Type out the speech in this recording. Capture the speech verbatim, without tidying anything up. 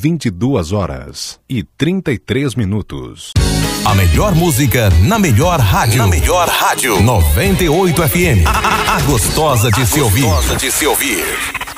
vinte e duas horas e trinta e três minutos. A melhor música na melhor rádio. Na melhor rádio. noventa e oito F M. A, a, a gostosa de se ouvir. Gostosa de se ouvir.